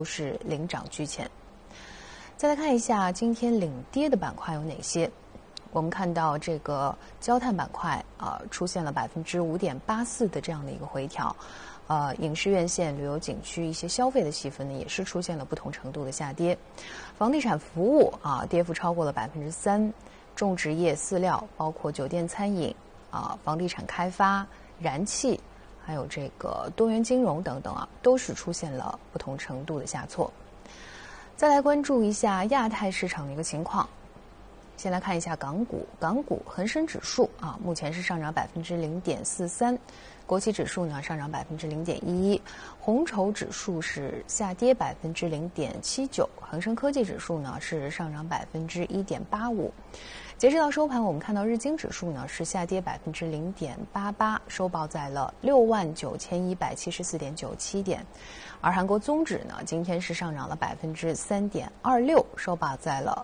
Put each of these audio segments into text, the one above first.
是领涨居前。再来看一下今天领跌的板块有哪些。我们看到这个焦炭板块出现了5.84%的这样的一个回调，影视院线、旅游景区一些消费的细分呢也是出现了不同程度的下跌。房地产服务跌幅超过了3%，种植业、饲料，包括酒店、餐饮房地产开发、燃气，还有这个多元金融等等都是出现了不同程度的下挫。再来关注一下亚太市场的一个情况。先来看一下港股，港股恒生指数目前是上涨0.43%，国企指数呢上涨0.11%，红筹指数是下跌0.79%，恒生科技指数呢是上涨1.85%。截止到收盘，我们看到日经指数呢是下跌0.88%，收报在了69174.97点，而韩国综指呢今天是上涨了3.26%，收报在了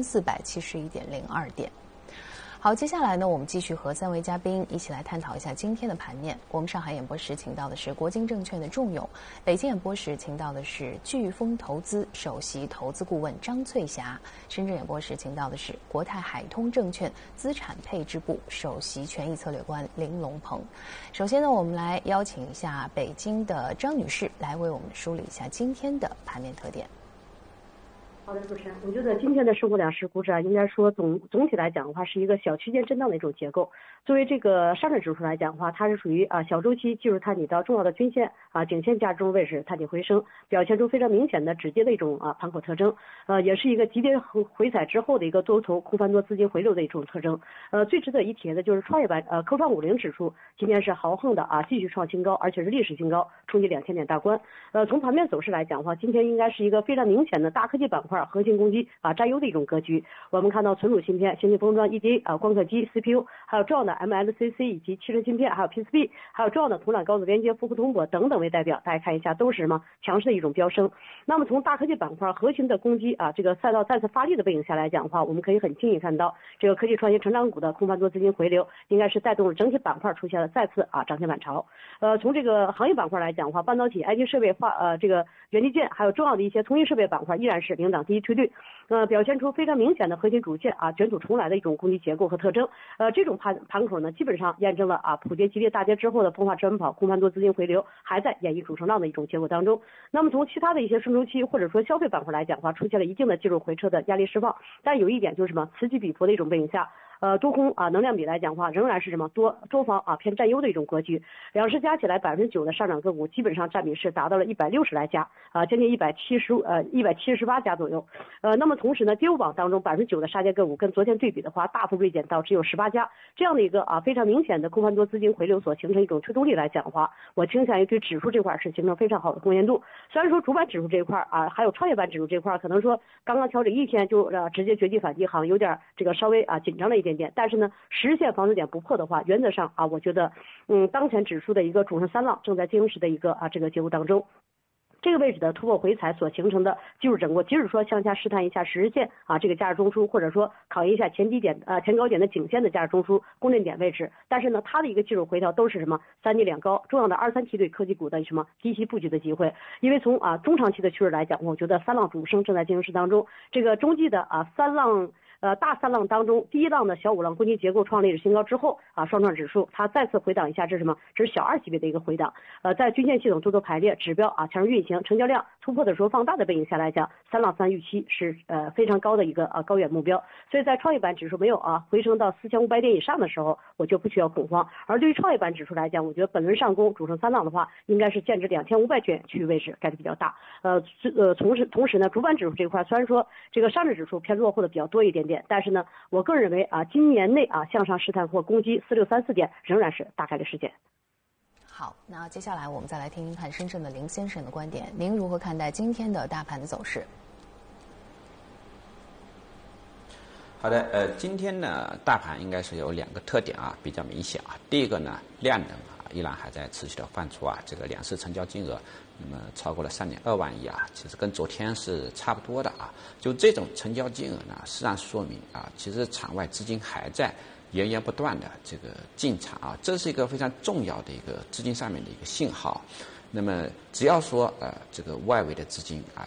8471.02点。好，接下来呢，我们继续和3位嘉宾一起来探讨一下今天的盘面。我们上海演播室请到的是国金证券的仲永，北京演播室请到的是飓风投资首席投资顾问张翠霞，深圳演播室请到的是国泰海通证券资产配置部首席权益策略官林龙鹏。首先呢，我们来邀请一下北京的张女士来为我们梳理一下今天的盘面特点。 好的，主持人，我觉得今天的生活两市股指应该说总体来讲的话是一个小区间震荡的一种结构。作为这个上证指数来讲的话，它是属于小周期技术探底到重要的均线颈线价值中位置探底回升，表现出非常明显的止跌的一种盘口特征。也是一个急跌回踩之后的一个多头空翻多资金回流的一种特征。最值得一提的就是创业板科创50指数今天是豪横的继续创新高，而且是历史新高，冲击2000点大关。从盘面走势来讲的话，今天应该是一个非常明显的大科技板块核心攻击占优的一种格局。我们看到存储芯片、先进封装 EDA 光刻机 CPU， 还有重要的 MLCC 以及汽车芯片，还有 PCB， 还有重要的图朗高速连接、复刻通箔等等为代表，大家看一下都是什么强势的一种飙升。那么从大科技板块核心的攻击这个赛道再次发力的背景下来讲的话，我们可以很轻易看到这个科技创新成长股的空翻多资金回流，应该是带动了整体板块出现了再次涨停板潮。从这个行业板块来讲的话，半导体、IT 设备、这个元器件，还有重要的一些通信设备板块依然是领涨第一推率，表现出非常明显的核心主线卷土重来的一种攻击结构和特征。这种盘口呢，基本上验证了普跌急跌大跌之后的分化直奔跑、空翻多资金回流还在演绎主升浪的一种结果当中。那么从其他的一些顺周期或者说消费板块来讲的话，出现了一定的技术回撤的压力释放，但有一点就是什么此起彼伏的一种背景下。多空能量比来讲的话，仍然是什么多方偏占优的一种格局。两市加起来9%的上涨个股，基本上占比是达到了160来家，将近178家左右。那么同时呢，跌幅榜当中9%的杀跌个股跟昨天对比的话，大幅锐减到只有18家，这样的一个非常明显的空翻多资金回流所形成一种推动力来讲的话，我倾向于对指数这块是形成非常好的贡献度。虽然说主板指数这块还有创业板指数这块，可能说刚刚调整一天就直接绝地反击，好像有点这个稍微紧张了一点。但是呢，实现防守点不破的话，原则上我觉得当前指数的一个主升三浪正在进行时的一个这个结构当中。这个位置的突破回踩所形成的技术整固，即使说向下试探一下10日线这个价值中枢，或者说考验一下前高点的颈线的价值中枢共振点位置，但是呢，它的一个技术回调都是什么3低2高，重要的2、3梯队科技股的什么低吸布局的机会。因为从中长期的趋势来讲，我觉得三浪主升正在进行时当中，这个中继的三浪。大三浪当中，第一浪的小五浪攻击结构创历史新高之后双创指数它再次回档一下，这是什么？这是小2级别的一个回档。在均线系统多头排列指标强势运行，成交量突破的时候放大的背景下来讲，三浪3预期是非常高的一个高远目标。所以在创业板指数没有回升到4500点以上的时候，我就不需要恐慌。而对于创业板指数来讲，我觉得本轮上攻主升三浪的话，应该是见至2500点区域位置概率比较大。同时呢，主板指数这块虽然说这个上证指数偏落后的比较多一点。但是呢，我个人认为今年内向上试探或攻击4634点仍然是大概率事件。 好，那接下来我们再来听听看深圳的林先生的观点，您如何看待今天的大盘的走势？ 好的，今天呢，大盘应该是有2个特点比较明显第一个呢，量能依然还在持续的放出这个两市成交金额那么超过了3.2万亿其实跟昨天是差不多的就这种成交金额呢，实际上说明其实场外资金还在源源不断的这个进场这是一个非常重要的一个资金上面的一个信号。 那么只要说这个外围的资金